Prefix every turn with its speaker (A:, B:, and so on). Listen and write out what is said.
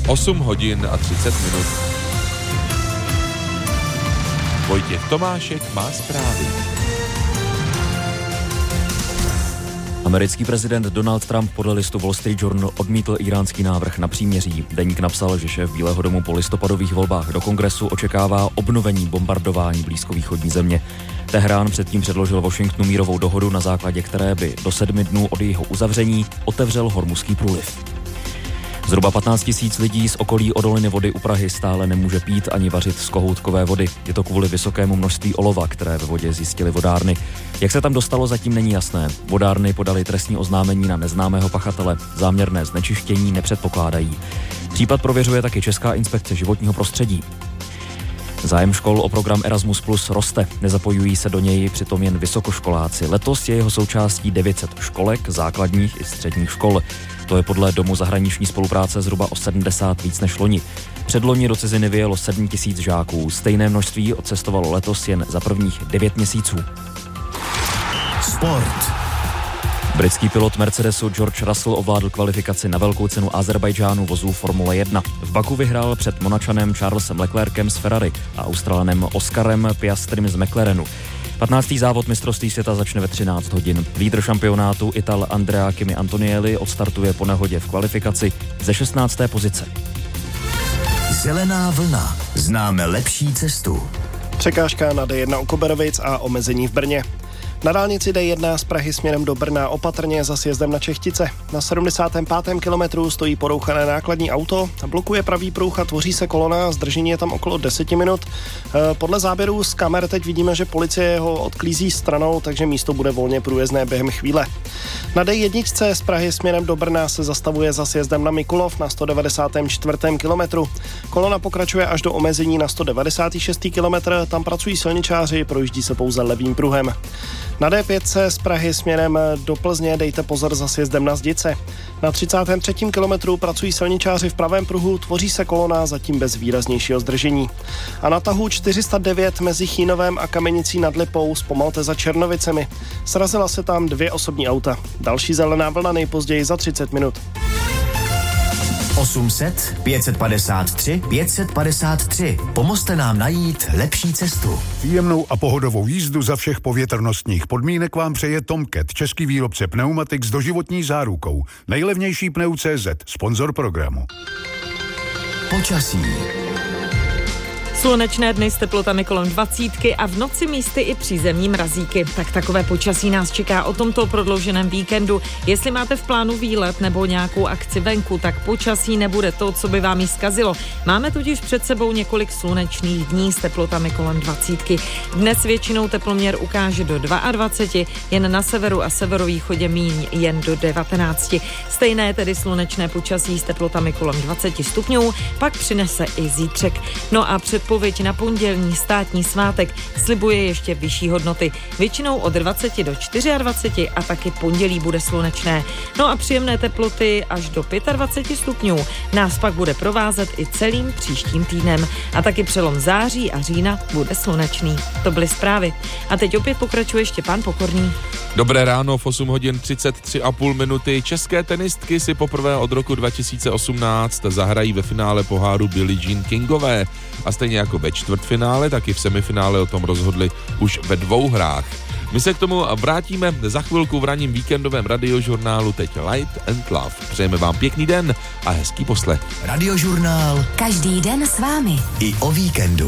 A: 8 hodin a 30 minut. Vojtěch Tomášek má zprávy.
B: Americký prezident Donald Trump podle listu Wall Street Journal odmítl íránský návrh na příměří. Deník napsal, že šéf Bílého domu po listopadových volbách do kongresu očekává obnovení bombardování blízkovýchodní země. Teherán předtím předložil Washingtonu mírovou dohodu, na základě které by do 7 dnů od jejího uzavření otevřel Hormuzský průliv. Zhruba 15 000 lidí z okolí odoliny vody u Prahy stále nemůže pít ani vařit z kohoutkové vody. Je to kvůli vysokému množství olova, které ve vodě zjistily vodárny. Jak se tam dostalo, zatím není jasné. Vodárny podali trestní oznámení na neznámého pachatele. Záměrné znečištění nepředpokládají. Případ prověřuje taky Česká inspekce životního prostředí. Zájem škol o program Erasmus Plus roste, nezapojují se do něj přitom jen vysokoškoláci. Letos je jeho součástí 900 školek, základních i středních škol. To je podle Domu zahraniční spolupráce zhruba o 70 víc než loni. Předloni do ciziny vyjelo 7 000 žáků, stejné množství odcestovalo letos jen za prvních 9 měsíců.
C: Sport.
B: Britský pilot Mercedesu George Russell ovládl kvalifikaci na velkou cenu Azerbajdžánu vozů Formule 1. V Baku vyhrál před Monačanem Charlesem Leclercem z Ferrari a Australanem Oscarem Piastrym z McLarenu. 15. závod mistrovství světa začne ve 13 hodin. Lídr šampionátu Ital Andrea Kimi Antonielli odstartuje po nehodě v kvalifikaci ze 16. pozice.
C: Zelená vlna. Známe lepší cestu.
D: Překážka na D1 u Koberovic a omezení v Brně. Na dálnici D1 z Prahy směrem do Brna opatrně za sjezdem na Čechtice. Na 75. kilometru stojí porouchané nákladní auto, blokuje pravý pruh a tvoří se kolona, zdržení je tam okolo 10 minut. Podle záběrů z kamer teď vidíme, že policie ho odklízí stranou, takže místo bude volně průjezdné během chvíle. Na D1 z Prahy směrem do Brna se zastavuje za sjezdem na Mikulov na 194. kilometru. Kolona pokračuje až do omezení na 196. kilometr, tam pracují silničáři, projíždí se pouze levým pruhem. Na D5 z Prahy směrem do Plzně dejte pozor za sjezdem na Zdice. Na 33. kilometru pracují silničáři v pravém pruhu, tvoří se kolona zatím bez výraznějšího zdržení. A na tahu 409 mezi Chínovem a Kamenicí nad Lipou zpomalte za Černovicemi. Srazila se tam 2 osobní auta. Další zelená vlna nejpozději za 30 minut.
C: 800 553 553. Pomozte nám najít lepší cestu.
E: Příjemnou a pohodovou jízdu za všech povětrnostních podmínek vám přeje Tomcat, český výrobce pneumatik s doživotní zárukou. Nejlevnější pneu.cz, sponzor programu.
C: Počasí.
F: Slunečné dny s teplotami kolem 20 a v noci místy i přízemní mrazíky. Tak takové počasí nás čeká o tomto prodlouženém víkendu. Jestli máte v plánu výlet nebo nějakou akci venku, tak počasí nebude to, co by vám ji zkazilo. Máme totiž před sebou několik slunečných dní s teplotami kolem 20. Dnes většinou teploměr ukáže do 22, jen na severu a severovýchodě míň jen do 19. Stejné tedy slunečné počasí s teplotami kolem 20 stupňů pak přinese i zítřek. No a předpověď na pondělní státní svátek slibuje ještě vyšší hodnoty. Většinou od 20 do 24 a taky pondělí bude slunečné. No a příjemné teploty až do 25 stupňů nás pak bude provázet i celým příštím týdnem. A taky přelom září a října bude slunečný. To byly zprávy. A teď opět pokračuje Štěpán Pokorný.
A: Dobré ráno, v 8 hodin 33,5 minuty. České tenistky si poprvé od roku 2018 zahrají ve finále poháru Billie Jean Kingové. A stejně jako ve čtvrtfinále, tak i v semifinále o tom rozhodli už ve 2 hrách. My se k tomu vrátíme za chvilku v ranním víkendovém radiožurnálu Teď Light and Love. Přejeme vám pěkný den a hezký poslech.
C: Radiožurnál
G: každý den s vámi.
C: I o víkendu.